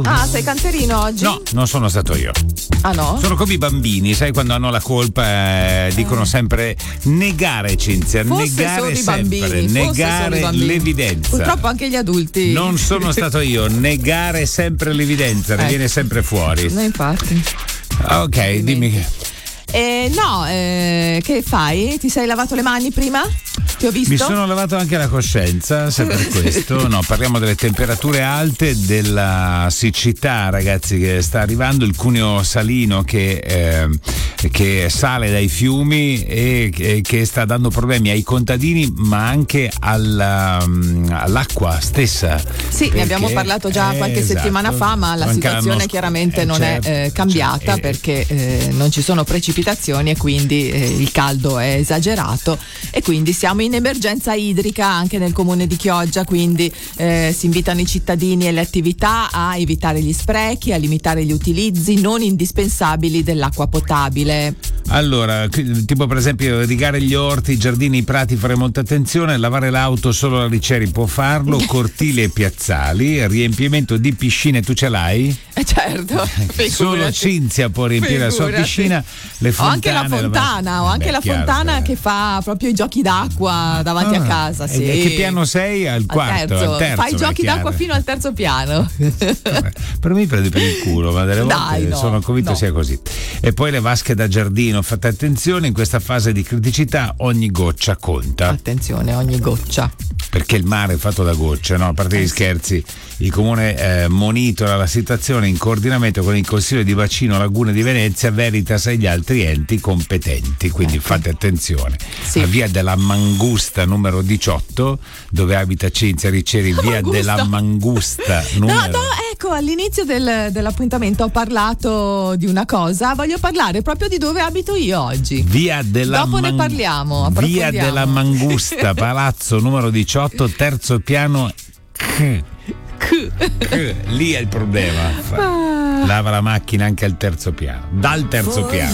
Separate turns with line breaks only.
tu?
Ah, sei canterino oggi?
No, non sono stato io.
Ah no?
Sono come i bambini, sai, quando hanno la colpa dicono sempre negare, Cinzia,
Forse
negare
sono i
sempre,
bambini,
negare l'evidenza.
Purtroppo anche gli adulti.
Non sono stato io, negare sempre l'evidenza, ne viene sempre fuori.
No, infatti.
Ok, dimmi che.
Che fai? Ti sei lavato le mani prima? Ti ho visto?
Mi sono lavato anche la coscienza, se per questo. No, parliamo delle temperature alte, della siccità, ragazzi, che sta arrivando, il cuneo salino che sale dai fiumi e che sta dando problemi ai contadini, ma anche all'acqua stessa.
Sì, ne abbiamo parlato già qualche settimana fa, ma la situazione chiaramente non è cambiata perché non ci sono precipitazioni e quindi il caldo è esagerato e quindi siamo in emergenza idrica anche nel comune di Chioggia, quindi si invitano i cittadini e le attività a evitare gli sprechi, a limitare gli utilizzi non indispensabili dell'acqua potabile.
Allora, tipo per esempio rigare gli orti, i giardini, i prati, fare molta attenzione, lavare l'auto solo la Riccieri può farlo, cortili e piazzali, riempimento di piscine, tu ce l'hai?
Certo,
solo Cinzia può riempire la sua piscina, le fontane.
Ho anche la fontana,
chiaro.
Che fa proprio i giochi d'acqua davanti a casa. Sì.
E che piano sei? Al quarto? Al terzo,
fai i giochi d'acqua fino al terzo piano.
Per me prendi per il culo, ma delle volte sono convinto sia così. E poi le vasche da giardino, fate attenzione, in questa fase di criticità ogni goccia conta.
Attenzione, ogni goccia.
Perché il mare è fatto da gocce, no? A parte gli scherzi, il comune monitora la situazione in coordinamento con il Consiglio di Bacino Lagune di Venezia, Veritas e gli altri enti competenti, quindi fate attenzione. A via della Mangusta numero 18, dove abita Cinzia Riccieri, via della Mangusta numero...
Ecco, all'inizio dell'appuntamento ho parlato di una cosa, voglio parlare proprio di dove abito io oggi.
Via della
Dopo ne parliamo,
Via della Mangusta, palazzo numero 18, terzo piano. Lì è il problema. Lava la macchina anche al terzo piano, dal terzo piano.